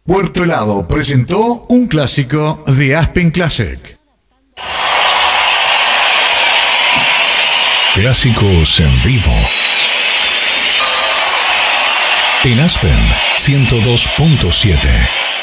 Puerto Helado presentó un clásico de Aspen Classic. Clásicos en vivo. En Aspen 102.7.